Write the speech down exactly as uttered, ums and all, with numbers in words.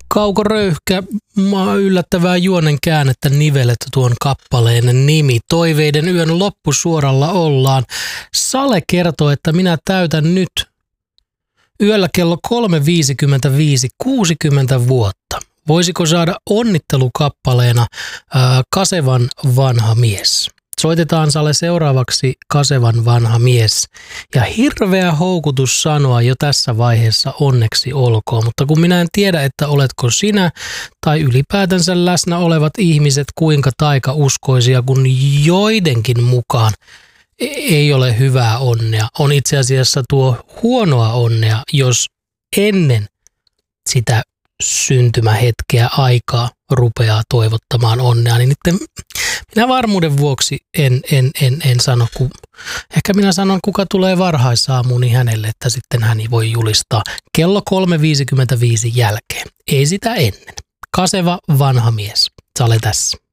Kauko Röyhkä, yllättävää juonen käännettä nivelet tuon kappaleen nimi. Toiveiden yön loppusuoralla ollaan. Sale kertoo, että minä täytän nyt yöllä kello kolme viisikymmentäviisi kuusikymmentä vuotta. Voisiko saada onnittelukappaleena ää, Kasevan vanha mies? Soitetaan Sale seuraavaksi Kasevan vanha mies. Ja hirveä houkutus sanoa jo tässä vaiheessa onneksi olkoon, mutta kun minä en tiedä, että oletko sinä tai ylipäätänsä läsnä olevat ihmiset kuinka taikauskoisia, kun joidenkin mukaan ei ole hyvää onnea. On itse asiassa tuo huonoa onnea, jos ennen sitä syntymähetkeä aikaa rupeaa toivottamaan onnea, niin nyt minä varmuuden vuoksi en, en, en, en sano, kun ehkä minä sanon, kuka tulee varhaisaamuun, niin hänelle, että sitten hän voi julistaa kello kolme viisikymmentäviisi jälkeen. Ei sitä ennen. Kaseva vanha mies. Sale tässä.